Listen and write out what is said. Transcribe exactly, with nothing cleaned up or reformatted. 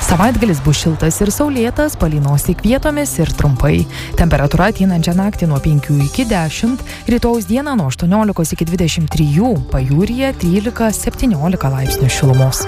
Savaitgalis bus šiltas ir saulėtas, palynos tik vietomis ir trumpai. Temperatūra ateinančią naktį nuo penkių iki dešimt, rytojaus dieną nuo aštuoniolikos iki dvidešimt trijų, pajūryje trylika septyniolika laipsnių šilumos.